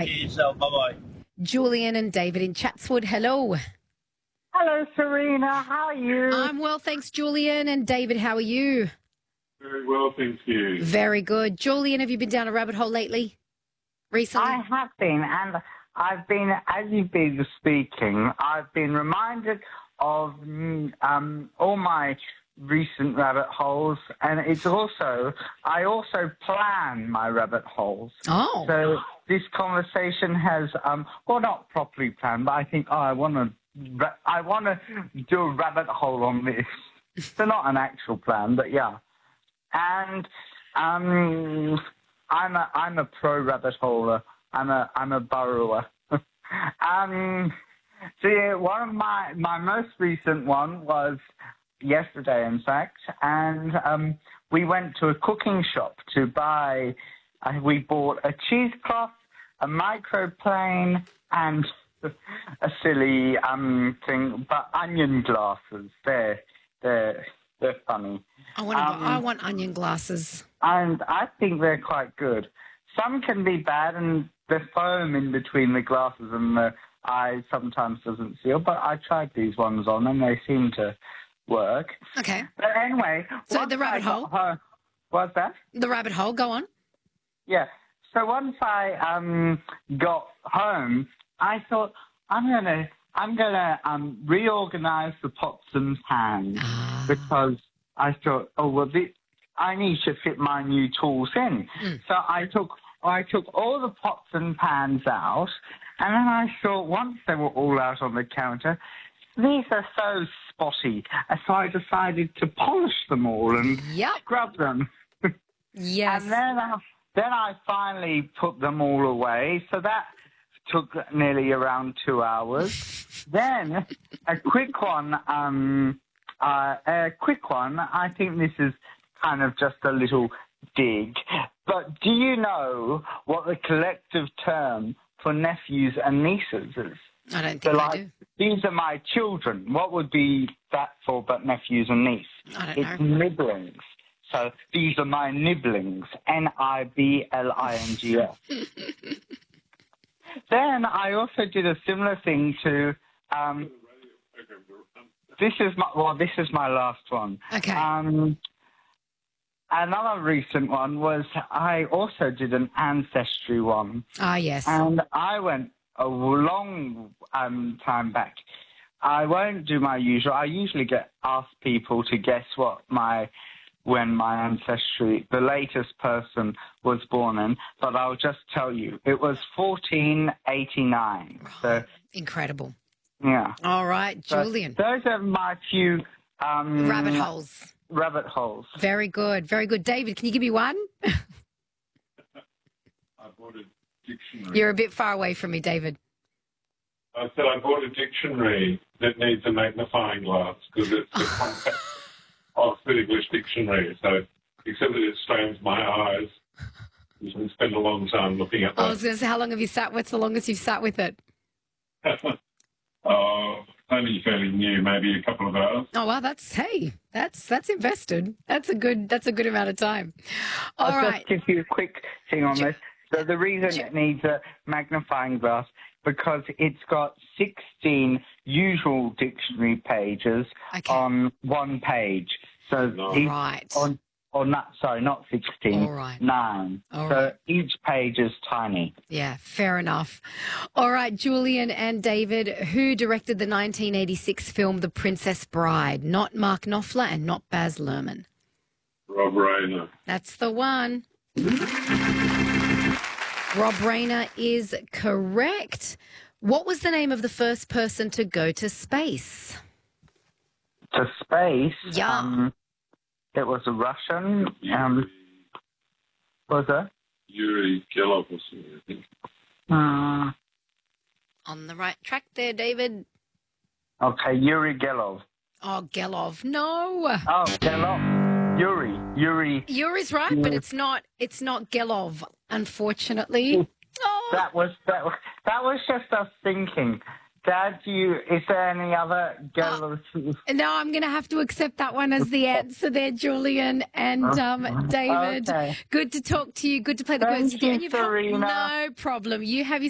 Hey, yourself. Bye-bye. Julian and David in Chatswood. Hello. Hello, Serena. How are you? I'm well, thanks, Julian. And David, how are you? Very well, thank you. Very good. Julian, have you been down a rabbit hole lately? Recently? I have been, and I've been, as you've been speaking, I've been reminded of all my recent rabbit holes, and I also plan my rabbit holes. Oh. So this conversation has, not properly planned, but I think, I want to do a rabbit hole on this. So not an actual plan, but yeah. And I'm a pro rabbit holer. I'm a burrower. So yeah, one of my most recent one was yesterday, in fact, and we went to a cooking shop to buy. We bought a cheesecloth, a microplane, and a silly thing, but onion glasses. They're funny. I want onion glasses. And I think they're quite good. Some can be bad, and the foam in between the glasses and the eye sometimes doesn't seal, but I tried these ones on, and they seem to work. Okay. But anyway... So the rabbit hole? What's that? The rabbit hole, go on. Yeah. So once I got home, I thought, I'm gonna reorganize the pots and pans because I thought, I need to fit my new tools in. So I took all the pots and pans out, and then I thought, once they were all out on the counter, these are so spotty. So I decided to polish them all and scrub them. Yes. And then I finally put them all away. So that took nearly around 2 hours. Then a quick one. I think this is kind of just a little dig. But do you know what the collective term for nephews and nieces is? I don't think I do. These are my children. What would be that for but nephews and niece? I don't It's know. nibblings. So these are my nibblings. Niblings. Then I also did a similar thing to... This is my last one. Okay. Another recent one was I also did an ancestry one. Ah, yes. And I went a long time back. I won't do my usual. I usually ask people to guess when my ancestry, the latest person was born in, but I'll just tell you, it was 1489. So incredible. Yeah. All right, Julian. So those are my few... rabbit holes. Rabbit holes. Very good, very good. David, can you give me one? I bought a dictionary. You're a bit far away from me, David. I said I bought a dictionary that needs a magnifying glass because it's a compact Oxford English dictionary. So, except that it strains my eyes, you can spend a long time looking at that. I was going to say, how long have you sat? What's the longest you've sat with it? Only fairly new, maybe a couple of hours. Oh well, that's invested. That's a good amount of time. I'll just give you a quick thing on this. So the reason it needs a magnifying glass because it's got 16 usual dictionary pages on one page. So not 16. All right. 9. Each page is tiny. Yeah, fair enough. All right, Julian and David, who directed the 1986 film The Princess Bride? Not Mark Knopfler and not Baz Luhrmann. Rob Reiner. That's the one. Rob Reiner is correct. What was the name of the first person to go to space? To space? Yeah. It was a Russian. Was it? Yuri Gelov or something, I think. On the right track there, David. Okay, Yuri Gelov. Oh, Gelov. No. Oh, Gelov. Yuri. Yuri's right, but it's not Gelov, unfortunately. Oh. That was just us thinking. Dad, is there any other Gelov? No, I'm going to have to accept that one as the answer there, Julian and David. Okay. Good to talk to you. Good to play the Thank words again. you, Serena. No problem. You have